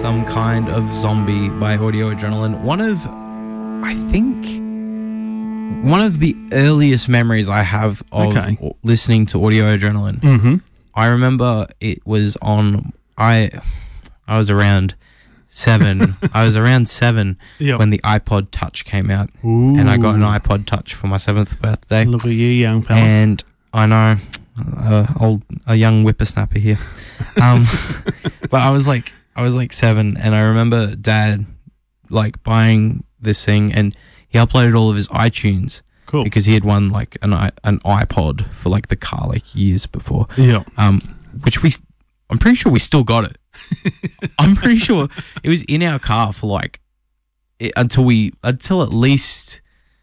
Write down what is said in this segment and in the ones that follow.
Some Kind of Zombie by Audio Adrenaline. One of the earliest memories I have of listening to Audio Adrenaline. Mm-hmm. I remember it was on. I was around 7. I was around 7 when the iPod Touch came out. Ooh. And I got an iPod Touch for my 7th birthday. Look at you, young fella. And I know, a young whippersnapper here. But I was like 7, and I remember Dad like buying this thing, and he uploaded all of his iTunes. Cool. Because he had won like an iPod for like the car like years before. Yeah. Which I'm pretty sure we still got it. I'm pretty sure it was in our car for like until at least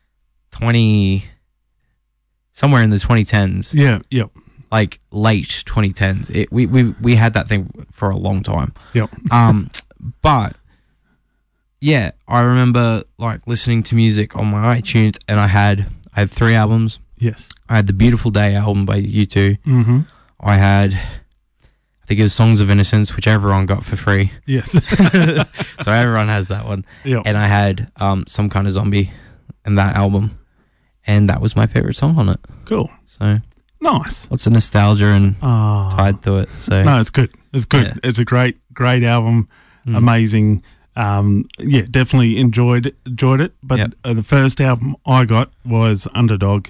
somewhere in the 2010s. Yeah. Yep. Like late 2010s. We had that thing for a long time. Yep. But yeah, I remember like listening to music on my iTunes, and I had 3 albums. Yes. I had the Beautiful Day album by U2. Mm-hmm. I had, I think it was Songs of Innocence, which everyone got for free. Yes. So everyone has that one. Yep. And I had Some Kind of Zombie in that album, and that was my favorite song on it. Cool. So nice. Lots of nostalgia and tied to it. So no, it's good. It's good. Yeah. It's a great album. Amazing. Yeah, definitely enjoyed it. But the first album I got was Underdog.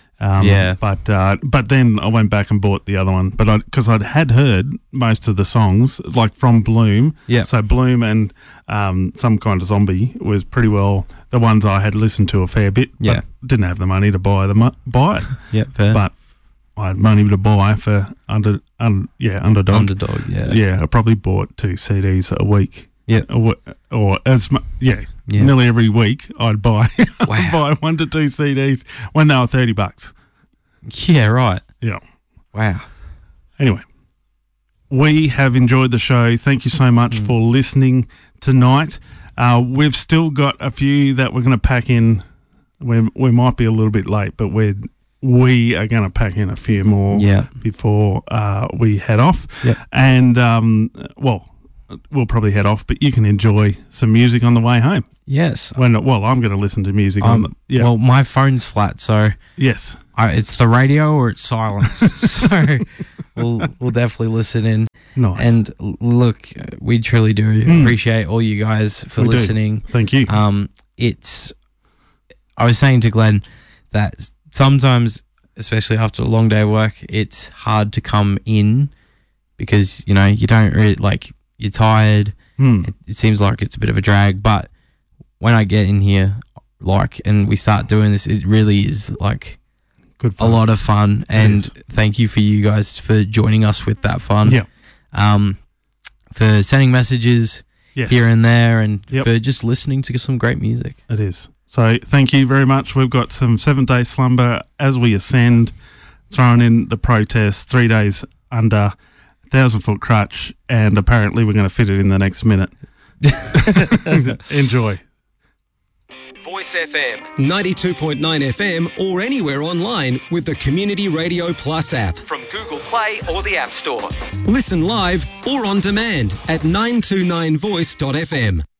But then I went back and bought the other one. But because I'd heard most of the songs like from Bloom. Yeah. So Bloom and Some Kind of Zombie was pretty well the ones I had listened to a fair bit. Yeah. But didn't have the money to buy it. Yeah, fair. But I had money to buy for Underdog. Underdog, yeah. Yeah, I probably bought 2 CDs a week. Yeah. Or nearly every week I'd buy buy 1 to 2 CDs when they were $30. Yeah, right. Yeah. Wow. Anyway, we have enjoyed the show. Thank you so much for listening tonight. We've still got a few that we're going to pack in. We might be a little bit late, but we are going to pack in a few more before we head off. Yeah. And, we'll probably head off, but you can enjoy some music on the way home. Yes. I'm going to listen to music. Well, my phone's flat, so yes, it's the radio or it's silence. So we'll definitely listen in. Nice. And look, we truly do appreciate all you guys for listening. Thank you. I was saying to Glenn that sometimes, especially after a long day of work, it's hard to come in because you don't really you're tired. It seems like it's a bit of a drag, but when I get in here, and we start doing this, it really is good fun. A lot of fun. And thank you for you guys for joining us with that fun. Yeah. For sending messages here and there, and for just listening to some great music. It is. So thank you very much. We've got some 7-day slumber as we ascend, throwing in the protest, 3 days under 1,000-foot crutch, and apparently we're going to fit it in the next minute. Enjoy. Voice FM 92.9 FM or anywhere online with the Community Radio Plus app from Google Play or the App Store. Listen live or on demand at 929voice.fm.